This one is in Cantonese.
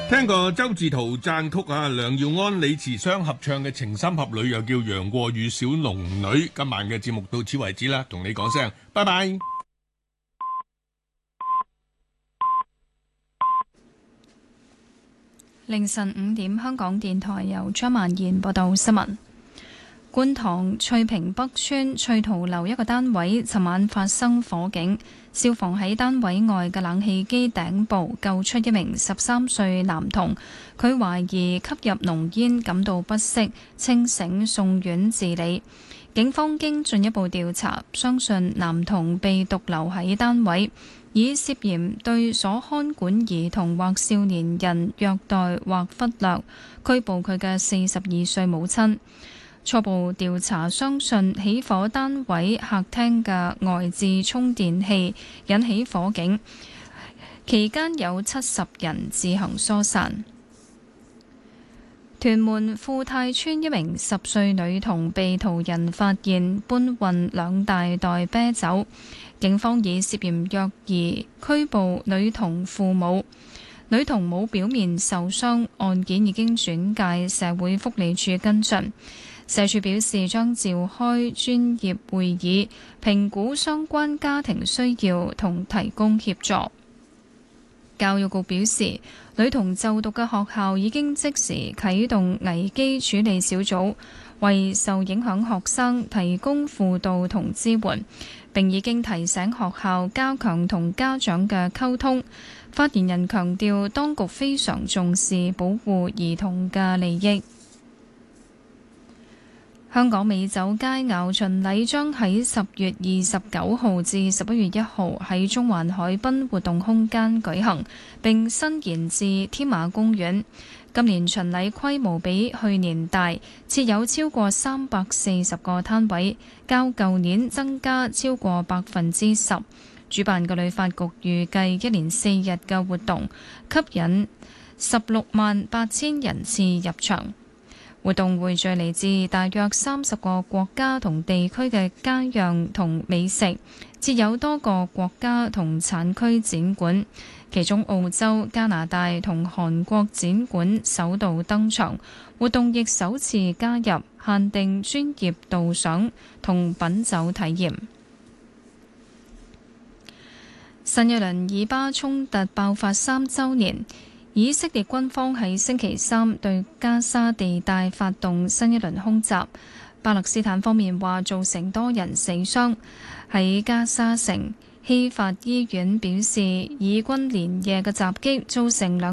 聽過周志濤讚曲啊，梁耀安、李慈湘合唱嘅《情深俠侶》，又叫《楊過與小龍女》。今晚嘅節目到此為止啦，同你講聲拜拜。 凌晨5點，香港電台由張曼燕報道新聞。觀塘翠屏北村翠桃樓一個單位尋晚發生火警，消防喺單位外嘅冷氣機頂部救出一名13歲男童，佢懷疑吸入濃煙感到不適，清醒送院治理。警方經進一步調查，相信男童被獨留喺單位，以涉嫌對所看管兒童或少年人虐待或忽略，拘捕佢嘅42歲母親。初步調查相信起火單位客廳嘅外置充電器引起火警，期間有70人自行疏散。屯門富泰村一名10歲女童被途人發現搬運2大袋啤酒，警方以涉嫌虐兒拘捕女童父母。女童冇表面受傷，案件已經轉介社會福利署跟進。社署表示將召開專業會議，評估相關家庭需要同提供協助。教育局表示，女童就讀嘅學校已經即時啟動危機處理小組，為受影響學生提供輔導同支援，並已經提醒學校加強同家長嘅溝通。發言人強調，當局非常重視保護兒童嘅利益。香港美酒佳餚巡禮將喺10月29號至11月1號喺中環海濱活動空間舉行，並伸延至添馬公園。今年巡禮規模比去年大，設有超過340個攤位，較舊年增加超過10%。主辦嘅旅發局預計1連4日嘅活動吸引16萬8千人次入場。活動匯聚嚟自大約30個國家同地區嘅佳釀同美食，設有多個國家同產區展館，其中澳洲、加拿大同韓國展館首度登場。活動亦首次加入限定專業導賞同品酒體驗。新一輪以巴衝突爆發3週年。以色列軍方喺星期三對加沙地帶發動新一輪空襲，巴勒斯坦方面話造成多人死傷。喺加沙城希法醫院表示，以軍連夜嘅襲擊造成